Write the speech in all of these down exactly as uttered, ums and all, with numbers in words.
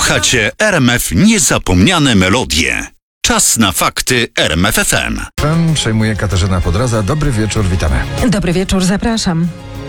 Słuchacie R M F Niezapomniane Melodie. Czas na fakty R M F F M. Przejmuje Katarzyna Podraza. Dobry wieczór, witamy. Dobry wieczór, zapraszam.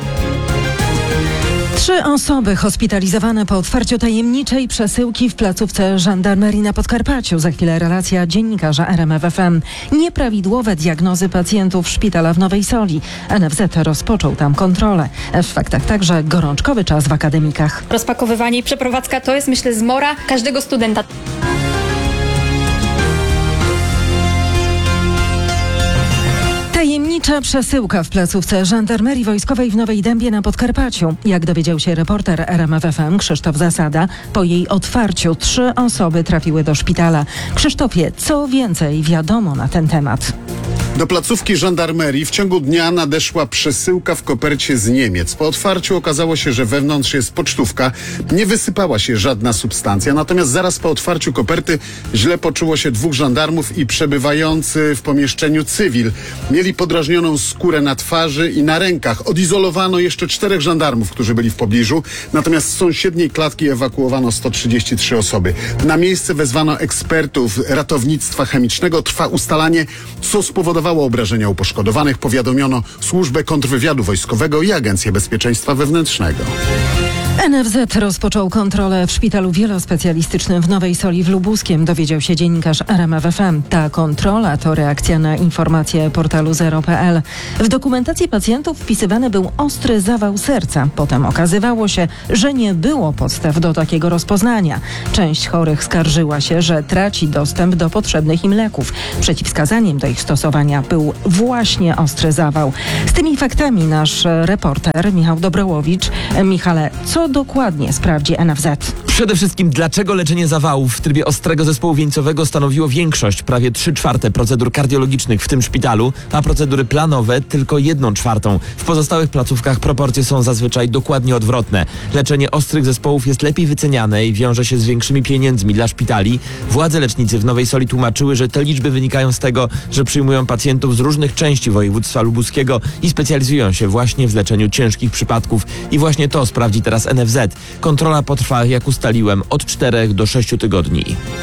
Trzy osoby hospitalizowane po otwarciu tajemniczej przesyłki w placówce żandarmerii na Podkarpaciu. Za chwilę relacja dziennikarza R M F F M. Nieprawidłowe diagnozy pacjentów szpitala w Nowej Soli. N F Z rozpoczął tam kontrolę. W faktach także gorączkowy czas w akademikach. Rozpakowywanie i przeprowadzka to jest, myślę, zmora każdego studenta. Tajemnicza przesyłka w placówce żandarmerii wojskowej w Nowej Dębie na Podkarpaciu. Jak dowiedział się reporter R M F F M Krzysztof Zasada, po jej otwarciu trzy osoby trafiły do szpitala. Krzysztofie, co więcej wiadomo na ten temat? Do placówki żandarmerii w ciągu dnia nadeszła przesyłka w kopercie z Niemiec. Po otwarciu okazało się, że wewnątrz jest pocztówka. Nie wysypała się żadna substancja, natomiast zaraz po otwarciu koperty źle poczuło się dwóch żandarmów i przebywający w pomieszczeniu cywil. Mieli podrażnioną skórę na twarzy i na rękach. Odizolowano jeszcze czterech żandarmów, którzy byli w pobliżu. Natomiast z sąsiedniej klatki ewakuowano sto trzydzieści trzy osoby. Na miejsce wezwano ekspertów ratownictwa chemicznego. Trwa ustalanie, co spowodowało obrażenia u poszkodowanych. Powiadomiono Służbę Kontrwywiadu Wojskowego i Agencję Bezpieczeństwa Wewnętrznego. N F Z rozpoczął kontrolę w szpitalu wielospecjalistycznym w Nowej Soli w Lubuskiem, dowiedział się dziennikarz R M F F M. Ta kontrola to reakcja na informacje portalu zero kropka p l. W dokumentacji pacjentów wpisywany był ostry zawał serca. Potem okazywało się, że nie było podstaw do takiego rozpoznania. Część chorych skarżyła się, że traci dostęp do potrzebnych im leków. Przeciwwskazaniem do ich stosowania był właśnie ostry zawał. Z tymi faktami nasz reporter Michał Dobrołowicz. Michale, co dokładnie sprawdzi N F Z? Przede wszystkim, dlaczego leczenie zawałów w trybie ostrego zespołu wieńcowego stanowiło większość, prawie trzy czwarte procedur kardiologicznych w tym szpitalu, a procedury planowe tylko jedną czwartą. W pozostałych placówkach proporcje są zazwyczaj dokładnie odwrotne. Leczenie ostrych zespołów jest lepiej wyceniane i wiąże się z większymi pieniędzmi dla szpitali. Władze lecznicy w Nowej Soli tłumaczyły, że te liczby wynikają z tego, że przyjmują pacjentów z różnych części województwa lubuskiego i specjalizują się właśnie w leczeniu ciężkich przypadków. I właśnie to sprawdzi teraz N F Z. Kontrola potrwa, jak ustaliłem, od czterech do sześciu tygodni.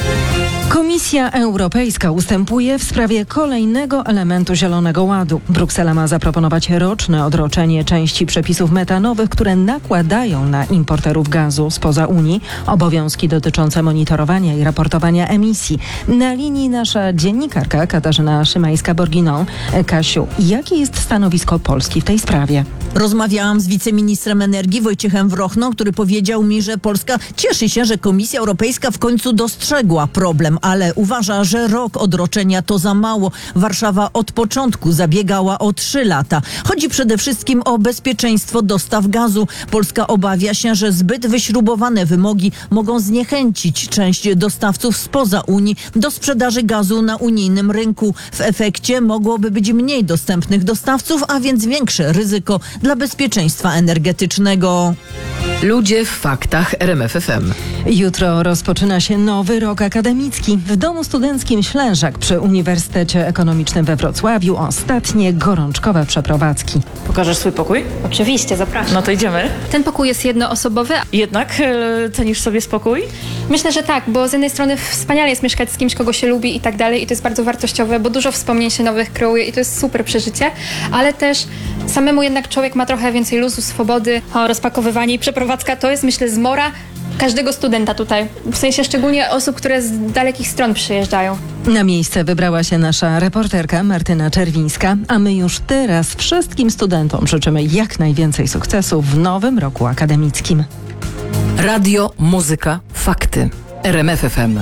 Komisja Europejska ustępuje w sprawie kolejnego elementu Zielonego Ładu. Bruksela ma zaproponować roczne odroczenie części przepisów metanowych, które nakładają na importerów gazu spoza Unii obowiązki dotyczące monitorowania i raportowania emisji. Na linii nasza dziennikarka Katarzyna Szymańska-Borginą. Kasiu, jakie jest stanowisko Polski w tej sprawie? Rozmawiałam z wiceministrem energii Wojciechem Wrochną, który powiedział mi, że Polska cieszy się, że Komisja Europejska w końcu dostrzegła problem, ale uważa, że rok odroczenia to za mało. Warszawa od początku zabiegała o trzy lata. Chodzi przede wszystkim o bezpieczeństwo dostaw gazu. Polska obawia się, że zbyt wyśrubowane wymogi mogą zniechęcić część dostawców spoza Unii do sprzedaży gazu na unijnym rynku. W efekcie mogłoby być mniej dostępnych dostawców, a więc większe ryzyko dla bezpieczeństwa energetycznego. Ludzie w faktach R M F F M. Jutro rozpoczyna się nowy rok akademicki. W Domu Studenckim Ślężak przy Uniwersytecie Ekonomicznym we Wrocławiu ostatnie gorączkowe przeprowadzki. Pokażesz swój pokój? Oczywiście, zapraszam. No to idziemy. Ten pokój jest jednoosobowy. Jednak e, cenisz sobie spokój? Myślę, że tak, bo z jednej strony wspaniale jest mieszkać z kimś, kogo się lubi i tak dalej i to jest bardzo wartościowe, bo dużo wspomnień się nowych kreuje i to jest super przeżycie, ale też samemu jednak człowiek ma trochę więcej luzu, swobody. O, rozpakowywanie i przeprowadzka to jest, myślę, zmora każdego studenta tutaj, w sensie szczególnie osób, które z dalekich stron przyjeżdżają. Na miejsce wybrała się nasza reporterka Martyna Czerwińska, a my już teraz wszystkim studentom życzymy jak najwięcej sukcesów w nowym roku akademickim. Radio, muzyka, fakty. R M F F M.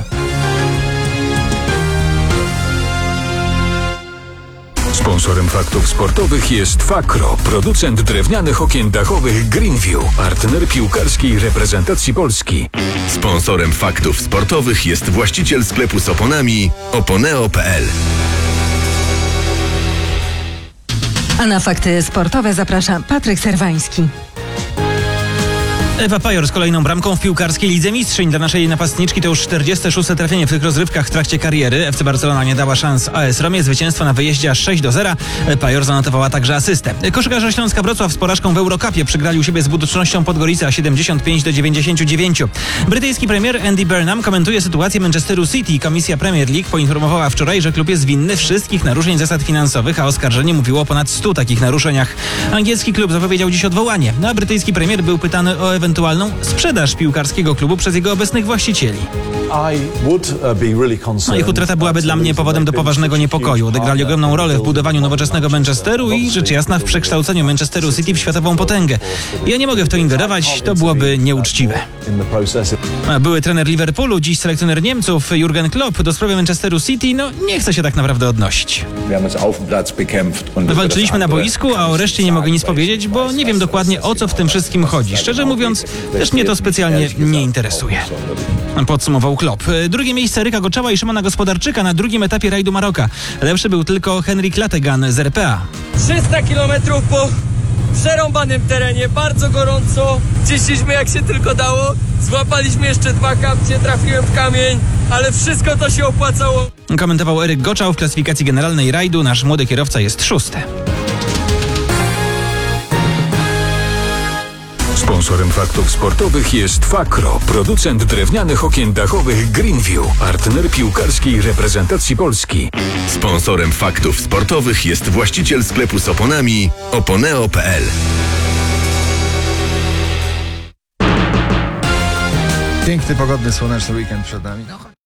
Sponsorem faktów sportowych jest Fakro, producent drewnianych okien dachowych Greenview, partner piłkarskiej reprezentacji Polski. Sponsorem faktów sportowych jest właściciel sklepu z oponami oponeo kropka p l. A na fakty sportowe zaprasza Patryk Serwański. Ewa Pajor z kolejną bramką w piłkarskiej Lidze Mistrzyń. Dla naszej napastniczki to już czterdzieste szóste trafienie w tych rozrywkach w trakcie kariery. F C Barcelona nie dała szans A S Romie. Zwycięstwo na wyjeździe aż sześć do zera. Pajor zanotowała także asystę. Koszykarze Śląska Wrocław z porażką w Eurocupie przegrali u siebie z Buducznością Podgorica siedemdziesiąt pięć do dziewięćdziesięciu dziewięciu. Brytyjski premier Andy Burnham komentuje sytuację Manchesteru City. Komisja Premier League poinformowała wczoraj, że klub jest winny wszystkich naruszeń zasad finansowych, a oskarżenie mówiło o ponad stu takich naruszeniach. Angielski klub zapowiedział dziś odwołanie, a brytyjski premier był pytany o ewentualną sprzedaż piłkarskiego klubu przez jego obecnych właścicieli. No, ich utrata byłaby dla mnie powodem do poważnego niepokoju. Odegrali ogromną rolę w budowaniu nowoczesnego Manchesteru i rzecz jasna w przekształceniu Manchesteru City w światową potęgę. Ja nie mogę w to ingerować, to byłoby nieuczciwe. Były trener Liverpoolu, dziś selekcjoner Niemców Jurgen Klopp do sprawy Manchesteru City, no nie chce się tak naprawdę odnosić. Walczyliśmy na boisku, a o reszcie nie mogę nic powiedzieć, bo nie wiem dokładnie, o co w tym wszystkim chodzi. Szczerze mówiąc, też mnie to specjalnie nie interesuje. Podsumował Klopp. Drugie miejsce Ryka Goczała i Szymona Gospodarczyka na drugim etapie rajdu Maroka. Lepszy był tylko Henrik Lategan z R P A. trzysta kilometrów po przerąbanym terenie, bardzo gorąco. Cieszyliśmy jak się tylko dało. Złapaliśmy jeszcze dwa kapcie, trafiłem w kamień, ale wszystko to się opłacało. Komentował Eryk Goczał. W klasyfikacji generalnej rajdu nasz młody kierowca jest szósty. Sponsorem faktów sportowych jest Fakro, producent drewnianych okien dachowych Greenview, partner piłkarskiej reprezentacji Polski. Sponsorem faktów sportowych jest właściciel sklepu z oponami oponeo kropka p l. Piękny, pogodny, słoneczny weekend przed nami. No.